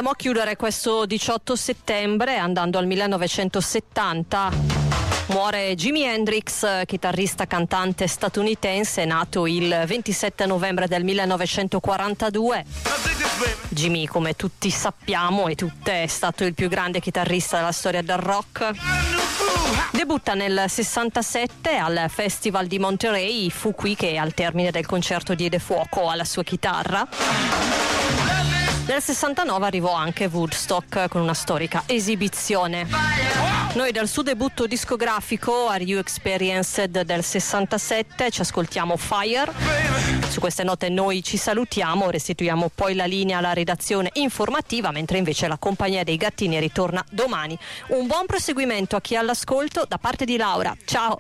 Andiamo a chiudere questo 18 settembre andando al 1970. Muore Jimi Hendrix, chitarrista cantante statunitense, nato il 27 novembre del 1942. Jimi, come tutti sappiamo e tutte, è stato il più grande chitarrista della storia del rock. Debutta nel 67 al Festival di Monterey. Fu qui che al termine del concerto diede fuoco alla sua chitarra. Nel 69 arrivò anche Woodstock con una storica esibizione. Noi dal suo debutto discografico Are You Experienced del 67 ci ascoltiamo Fire. Su queste note noi ci salutiamo, restituiamo poi la linea alla redazione informativa, mentre invece la compagnia dei gattini ritorna domani. Un buon proseguimento a chi è all'ascolto da parte di Laura. Ciao!